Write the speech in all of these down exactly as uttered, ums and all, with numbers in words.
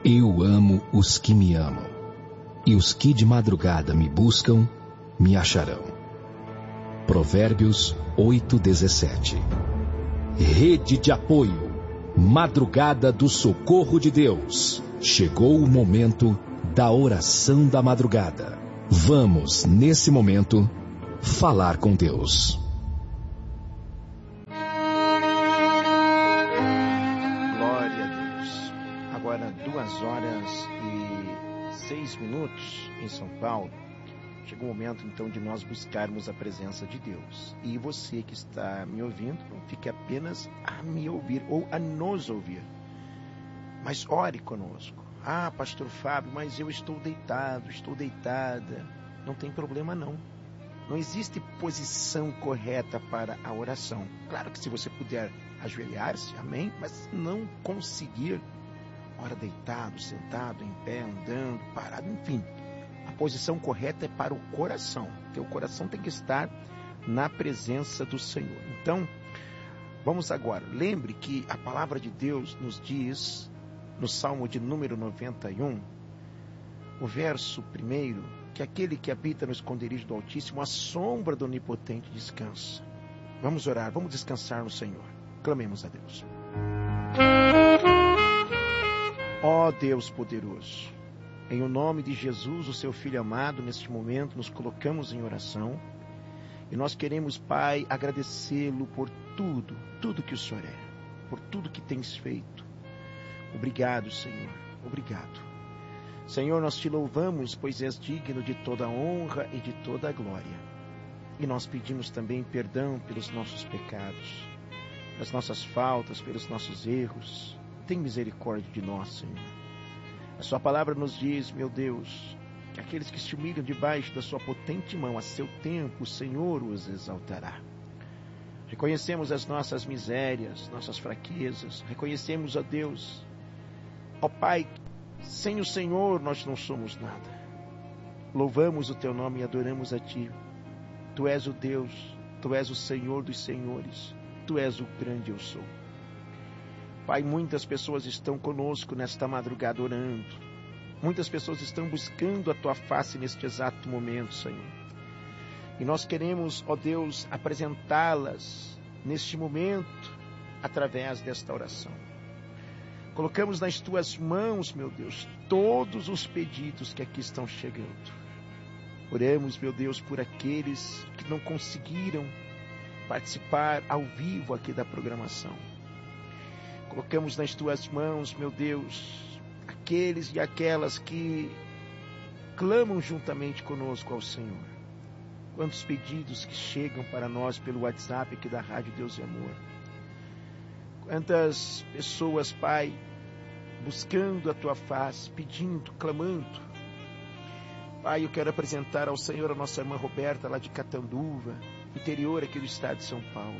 Eu amo os que me amam, e os que de madrugada me buscam, me acharão. Provérbios oito, dezessete. Rede de apoio, madrugada do socorro de Deus. Chegou o momento da oração da madrugada. Vamos, nesse momento, falar com Deus. Glória a Deus. Agora, duas horas e seis minutos em São Paulo. Chegou o momento, então, de nós buscarmos a presença de Deus. E você que está me ouvindo, não fique apenas a me ouvir ou a nos ouvir, mas ore conosco. Ah, pastor Fábio, mas eu estou deitado, estou deitada. Não tem problema não. Não existe posição correta para a oração. Claro que se você puder ajoelhar-se, amém, mas não conseguir, ora deitado, sentado, em pé, andando, parado, enfim. A posição correta é para o coração. Teu coração tem que estar na presença do Senhor. Então, vamos agora. Lembre que a palavra de Deus nos diz, no Salmo de número noventa e um, o verso primeiro, que aquele que habita no esconderijo do Altíssimo, a sombra do Onipotente descansa. Vamos orar, vamos descansar no Senhor. Clamemos a Deus. Ó Deus poderoso, em o nome de Jesus, o seu Filho amado, neste momento nos colocamos em oração e nós queremos, Pai, agradecê-lo por tudo, tudo que o Senhor é, por tudo que tens feito. Obrigado, Senhor, obrigado. Senhor, nós te louvamos, pois és digno de toda a honra e de toda a glória. E nós pedimos também perdão pelos nossos pecados, pelas nossas faltas, pelos nossos erros. Tem misericórdia de nós, Senhor. A sua palavra nos diz, meu Deus, que aqueles que se humilham debaixo da sua potente mão, a seu tempo, o Senhor os exaltará. Reconhecemos as nossas misérias, nossas fraquezas. Reconhecemos, ó Deus, ó Pai, sem o Senhor nós não somos nada. Louvamos o teu nome e adoramos a ti. Tu és o Deus, tu és o Senhor dos senhores, tu és o grande eu sou. Pai, muitas pessoas estão conosco nesta madrugada orando. Muitas pessoas estão buscando a tua face neste exato momento, Senhor. E nós queremos, ó Deus, apresentá-las neste momento através desta oração. Colocamos nas tuas mãos, meu Deus, todos os pedidos que aqui estão chegando. Oramos, meu Deus, por aqueles que não conseguiram participar ao vivo aqui da programação. Colocamos nas tuas mãos, meu Deus, aqueles e aquelas que clamam juntamente conosco ao Senhor. Quantos pedidos que chegam para nós pelo WhatsApp aqui da Rádio Deus e Amor. Quantas pessoas, Pai, buscando a tua face, pedindo, clamando. Pai, eu quero apresentar ao Senhor a nossa irmã Roberta, lá de Catanduva, interior aqui do estado de São Paulo.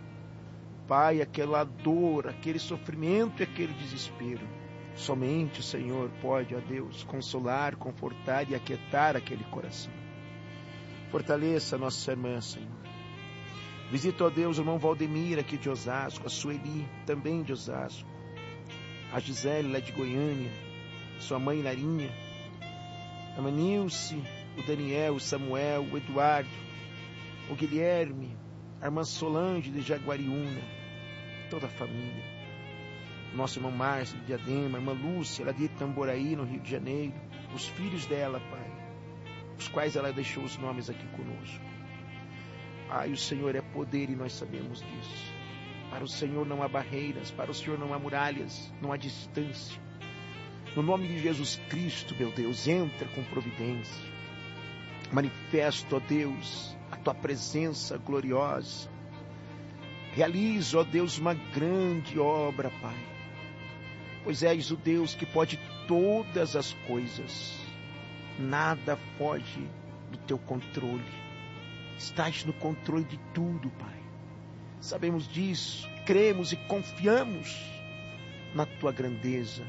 Pai, aquela dor, aquele sofrimento e aquele desespero. Somente o Senhor pode, ó Deus, consolar, confortar e aquietar aquele coração. Fortaleça a nossa irmã, Senhor. Visita, ó Deus, o irmão Valdemir aqui de Osasco, a Sueli, também de Osasco, a Gisele lá de Goiânia, sua mãe Larinha, a Manilce, o Daniel, o Samuel, o Eduardo, o Guilherme, a irmã Solange de Jaguariúna, toda a família. Nosso irmão Márcio de Diadema, a irmã Lúcia, lá de Itamboraí, no Rio de Janeiro, os filhos dela, Pai, os quais ela deixou os nomes aqui conosco. Pai, o Senhor é poder e nós sabemos disso. Para o Senhor não há barreiras, para o Senhor não há muralhas, não há distância. No nome de Jesus Cristo, meu Deus, entra com providência. Manifesta, ó Deus, a tua presença gloriosa. Realiza, ó Deus, uma grande obra, Pai. Pois és o Deus que pode todas as coisas. Nada foge do teu controle. Estás no controle de tudo, Pai. Sabemos disso, cremos e confiamos na tua grandeza.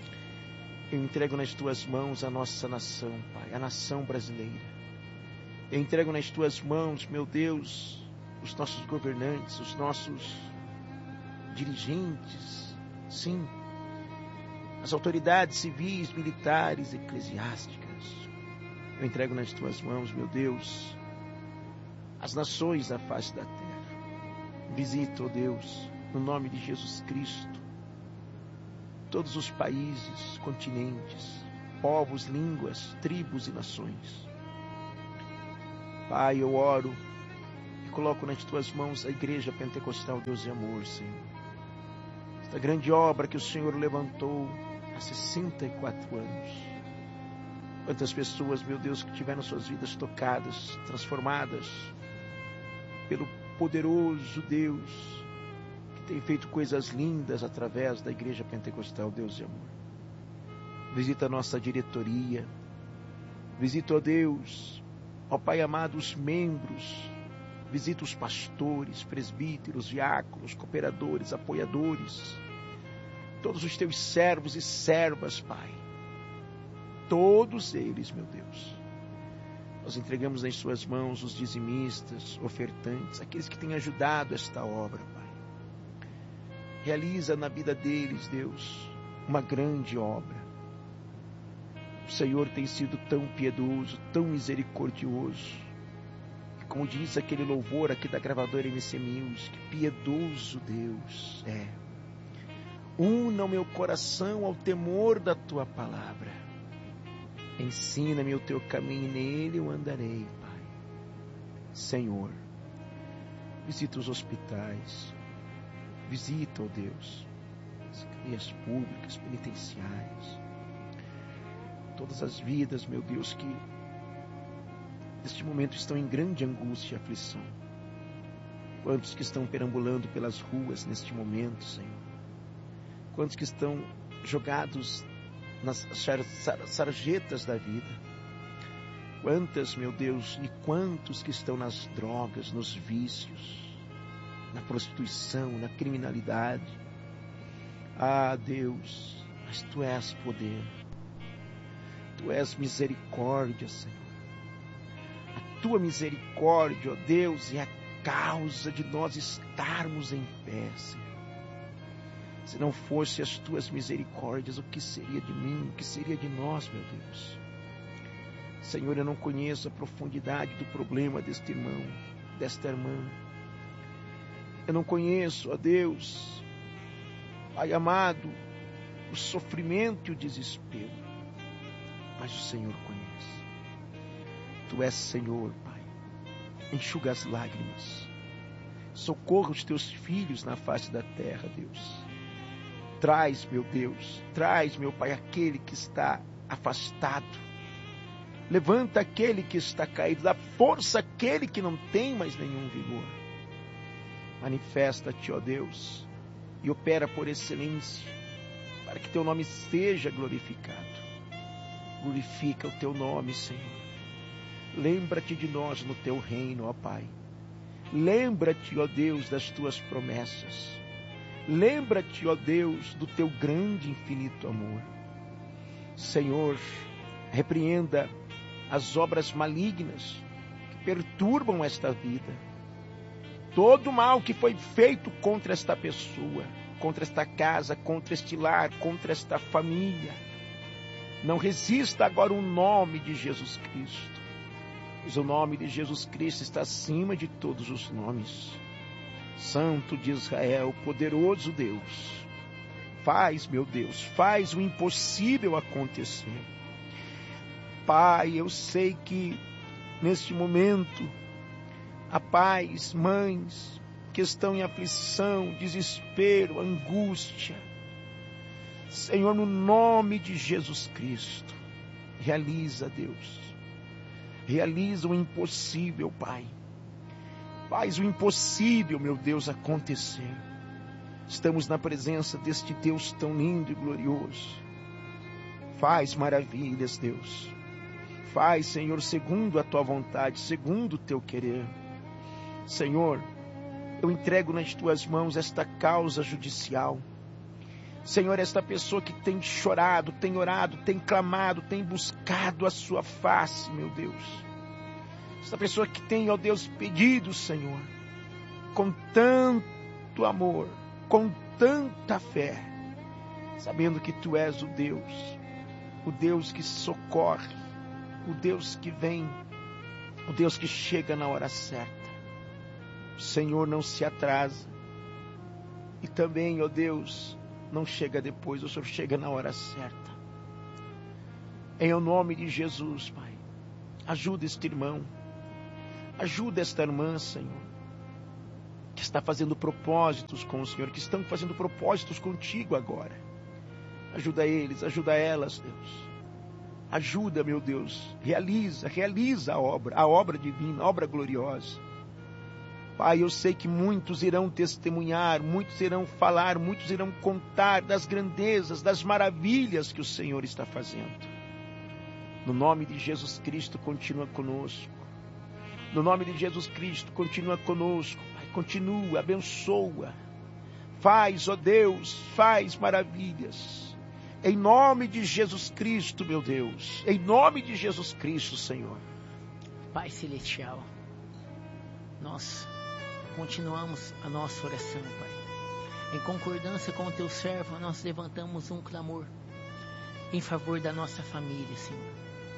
Eu entrego nas tuas mãos a nossa nação, Pai, a nação brasileira. Eu entrego nas tuas mãos, meu Deus, os nossos governantes, os nossos dirigentes, sim, as autoridades civis, militares, eclesiásticas. Eu entrego nas tuas mãos, meu Deus, as nações da face da terra. Visita, ó Deus, no nome de Jesus Cristo, todos os países, continentes, povos, línguas, tribos e nações. Pai, eu oro e coloco nas tuas mãos a Igreja Pentecostal Deus e Amor, Senhor. Esta grande obra que o Senhor levantou há sessenta e quatro anos. Quantas pessoas, meu Deus, que tiveram suas vidas tocadas, transformadas pelo poderoso Deus, que tem feito coisas lindas através da Igreja Pentecostal Deus e Amor. Visita a nossa diretoria, visita, ó Deus, ó Pai amado, os membros, visita os pastores, presbíteros, diáconos, cooperadores, apoiadores, todos os teus servos e servas, Pai. Todos eles, meu Deus. Nós entregamos nas suas mãos os dizimistas, ofertantes, aqueles que têm ajudado esta obra, Pai. Realiza na vida deles, Deus, uma grande obra. O Senhor tem sido tão piedoso, tão misericordioso, que, como diz aquele louvor aqui da gravadora M C Music, piedoso Deus é. Una o meu coração ao temor da tua palavra. Ensina-me o teu caminho, nele eu andarei, Pai. Senhor, visita os hospitais, visita, ó Deus, as cadeias públicas, penitenciárias, todas as vidas, meu Deus, que neste momento estão em grande angústia e aflição. Quantos que estão perambulando pelas ruas neste momento, Senhor? Quantos que estão jogados nas sarjetas da vida? Quantas, meu Deus, e quantos que estão nas drogas, nos vícios, na prostituição, na criminalidade. Ah, Deus, mas Tu és poder, Tu és misericórdia, Senhor. A Tua misericórdia, ó Deus, é a causa de nós estarmos em pé, Senhor. Se não fosse as Tuas misericórdias, o que seria de mim, o que seria de nós, meu Deus? Senhor, eu não conheço a profundidade do problema deste irmão, desta irmã. Eu não conheço, ó Deus, Pai amado, o sofrimento e o desespero, mas o Senhor conhece. Tu és Senhor, Pai. Enxuga as lágrimas. Socorra os Teus filhos na face da terra, Deus. Traz, meu Deus, traz, meu Pai, aquele que está afastado. Levanta aquele que está caído, dá força àquele que não tem mais nenhum vigor. Manifesta-te, ó Deus, e opera por excelência, para que Teu nome seja glorificado. Glorifica o Teu nome, Senhor. Lembra-te de nós no Teu reino, ó Pai. Lembra-te, ó Deus, das Tuas promessas. Lembra-te, ó Deus, do Teu grande e infinito amor. Senhor, repreenda as obras malignas que perturbam esta vida. Todo mal que foi feito contra esta pessoa, contra esta casa, contra este lar, contra esta família. Não resista agora o nome de Jesus Cristo, pois o nome de Jesus Cristo está acima de todos os nomes. Santo de Israel, poderoso Deus, faz, meu Deus, faz o impossível acontecer. Pai, eu sei que neste momento há pais, mães que estão em aflição, desespero, angústia. Senhor, no nome de Jesus Cristo, realiza, Deus, realiza o impossível, Pai. Faz o impossível, meu Deus, acontecer. Estamos na presença deste Deus tão lindo e glorioso. Faz maravilhas, Deus. Faz, Senhor, segundo a Tua vontade, segundo o Teu querer. Senhor, eu entrego nas Tuas mãos esta causa judicial. Senhor, esta pessoa que tem chorado, tem orado, tem clamado, tem buscado a Sua face, meu Deus. Esta pessoa que tem, ó Deus, pedido, Senhor, com tanto amor, com tanta fé, sabendo que Tu és o Deus, o Deus que socorre, o Deus que vem, o Deus que chega na hora certa. O Senhor não se atrasa e também, ó Deus, não chega depois, o Senhor chega na hora certa. Em o nome de Jesus, Pai, ajuda este irmão, ajuda esta irmã, Senhor, que está fazendo propósitos com o Senhor, que estão fazendo propósitos contigo agora. Ajuda eles, ajuda elas, Deus. Ajuda, meu Deus, realiza, realiza a obra, a obra divina, a obra gloriosa. Pai, eu sei que muitos irão testemunhar, muitos irão falar, muitos irão contar das grandezas, das maravilhas que o Senhor está fazendo. No nome de Jesus Cristo, continua conosco. No nome de Jesus Cristo, continua conosco, Pai. Continua, abençoa. Faz, ó Deus, faz maravilhas. Em nome de Jesus Cristo, meu Deus. Em nome de Jesus Cristo, Senhor. Pai Celestial, nós continuamos a nossa oração, Pai. Em concordância com o Teu servo, nós levantamos um clamor em favor da nossa família, Senhor.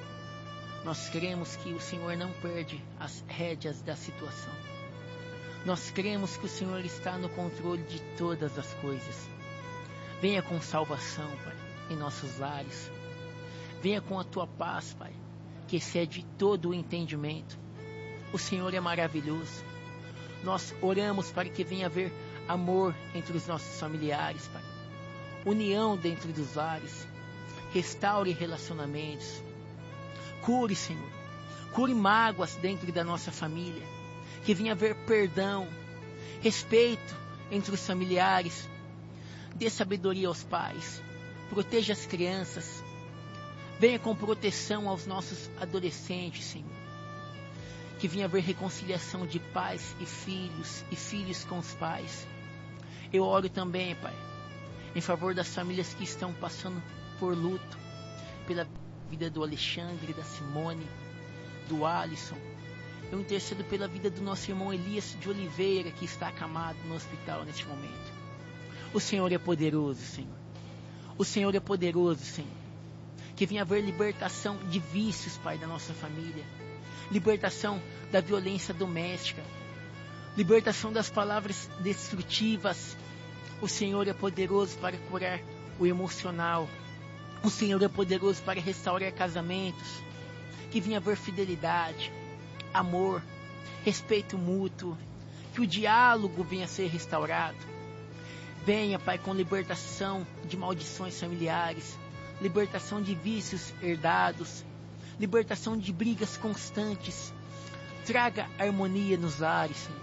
Nós cremos que o Senhor não perde as rédeas da situação. Nós cremos que o Senhor está no controle de todas as coisas. Venha com salvação, Pai, em nossos lares. Venha com a Tua paz, Pai, que excede todo o entendimento. O Senhor é maravilhoso. Nós oramos para que venha haver amor entre os nossos familiares, Pai. União dentro dos lares. Restaure relacionamentos. Cure, Senhor. Cure mágoas dentro da nossa família. Que venha haver perdão, respeito entre os familiares. Dê sabedoria aos pais. Proteja as crianças. Venha com proteção aos nossos adolescentes, Senhor. Que venha haver reconciliação de pais e filhos, e filhos com os pais. Eu oro também, Pai, em favor das famílias que estão passando por luto, pela vida do Alexandre, da Simone, do Alisson. Eu intercedo pela vida do nosso irmão Elias de Oliveira, que está acamado no hospital neste momento. O Senhor é poderoso, Senhor. O Senhor é poderoso, Senhor. Que venha haver libertação de vícios, Pai, da nossa família. Libertação da violência doméstica. Libertação das palavras destrutivas. O Senhor é poderoso para curar o emocional. O Senhor é poderoso para restaurar casamentos. Que venha haver fidelidade, amor, respeito mútuo. Que o diálogo venha a ser restaurado. Venha, Pai, com libertação de maldições familiares. Libertação de vícios herdados. Libertação de brigas constantes. Traga harmonia nos lares, Senhor.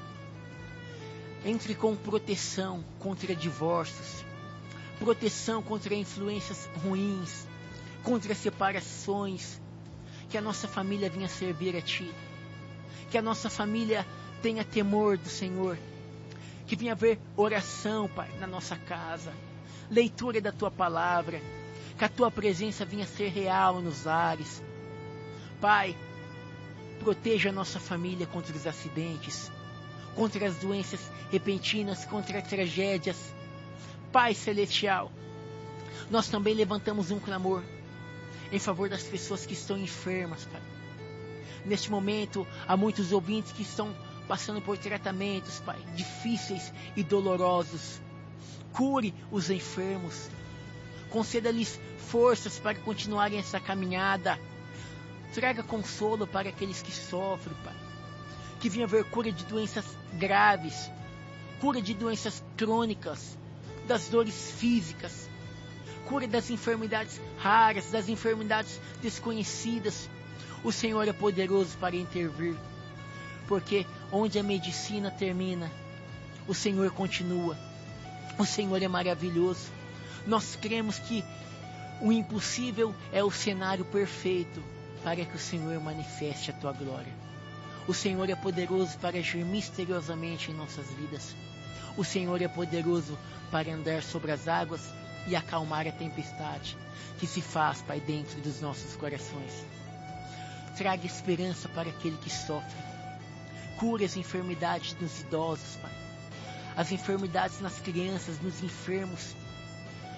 Entre com proteção contra divórcios. Proteção contra influências ruins, contra separações. Que a nossa família venha servir a Ti. Que a nossa família tenha temor do Senhor. Que venha haver oração, Pai, na nossa casa. Leitura da Tua palavra. Que a Tua presença venha ser real nos lares. Pai, proteja a nossa família contra os acidentes, contra as doenças repentinas, contra as tragédias. Pai Celestial, nós também levantamos um clamor em favor das pessoas que estão enfermas, Pai. Neste momento, há muitos ouvintes que estão passando por tratamentos, Pai, difíceis e dolorosos. Cure os enfermos. Conceda-lhes forças para continuarem essa caminhada. Traga consolo para aqueles que sofrem, Pai. Que venha haver cura de doenças graves, cura de doenças crônicas, das dores físicas, cura das enfermidades raras, das enfermidades desconhecidas. O Senhor é poderoso para intervir, porque onde a medicina termina, o Senhor continua. O Senhor é maravilhoso. Nós cremos que o impossível é o cenário perfeito para que o Senhor manifeste a Tua glória. O Senhor é poderoso para agir misteriosamente em nossas vidas. O Senhor é poderoso para andar sobre as águas e acalmar a tempestade que se faz, Pai, dentro dos nossos corações. Traga esperança para aquele que sofre. Cure as enfermidades dos idosos, Pai. As enfermidades nas crianças, nos enfermos.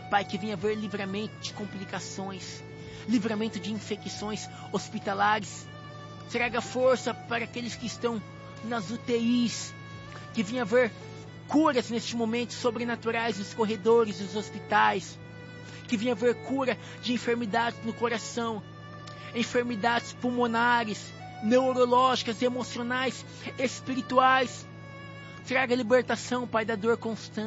Pai, que venha haver livramento de complicações, livramento de infecções hospitalares. Traga força para aqueles que estão nas U T Is, que venha haver curas neste momento sobrenaturais nos corredores dos hospitais, que venha haver cura de enfermidades no coração, enfermidades pulmonares, neurológicas, emocionais, espirituais. Traga libertação, Pai, da dor constante.